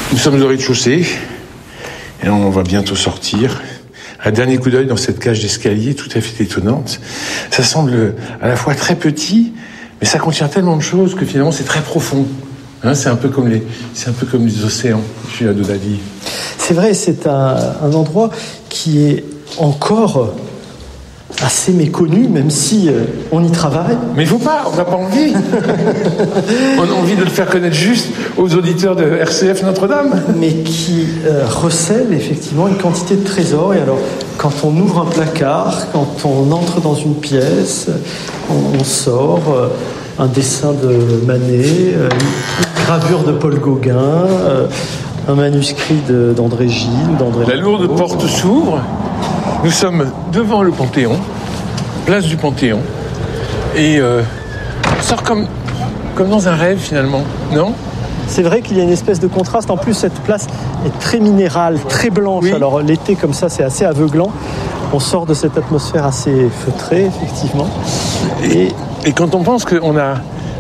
Nous sommes au rez-de-chaussée et on va bientôt sortir. Un dernier coup d'œil dans cette cage d'escalier tout à fait étonnante. Ça semble à la fois très petit, mais ça contient tellement de choses que finalement c'est très profond. C'est un peu comme les océans, Julien Donadi. C'est vrai, c'est un endroit qui est encore assez méconnu, même si on y travaille. Mais il faut pas, on n'a pas envie. On a envie de le faire connaître juste aux auditeurs de RCF Notre-Dame. Mais qui recèle effectivement une quantité de trésors. Et alors, quand on ouvre un placard, quand on entre dans une pièce, on sort un dessin de Manet, une gravure de Paul Gauguin, un manuscrit d'André Gide ou d'André La lourde porte s'ouvre. Nous sommes devant le Panthéon, place du Panthéon, et on sort comme dans un rêve finalement, non ? C'est vrai qu'il y a une espèce de contraste. En plus, cette place est très minérale, très blanche. Oui. Alors l'été comme ça, c'est assez aveuglant. On sort de cette atmosphère assez feutrée, effectivement. Et quand on pense qu'on a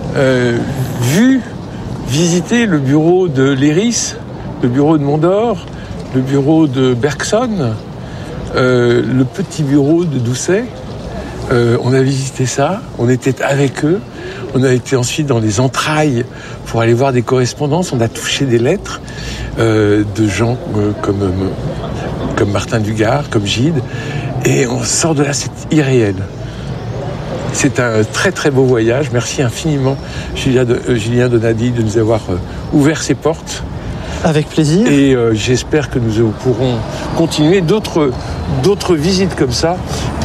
visité le bureau de Léris, le bureau de Mondor, le bureau de Bergson, le petit bureau de Doucet, on a visité ça, on était avec eux, on a été ensuite dans les entrailles pour aller voir des correspondances, on a touché des lettres de gens comme Martin Dugard, comme Gide, et on sort de là, c'est irréel. C'est un très très beau voyage, merci infiniment Julien Donadi de nous avoir ouvert ses portes. Avec plaisir. Et j'espère que nous pourrons continuer d'autres visites comme ça.